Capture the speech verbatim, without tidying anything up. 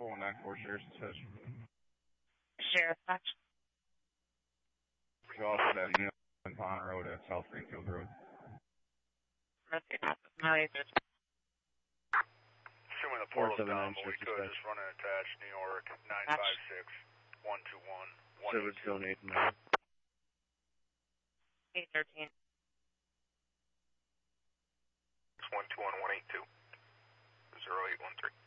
four nine four Sheriff's Session. Sheriff, touch. We also have unit on Pond Road at South Greenfield Road. Mercy, Smiley, Assuming the portal's down, but we could just run an attached New York nine five six one two one one eight two. Service zone eight nine. eight thirteen. one two one one eight two. zero eight one three.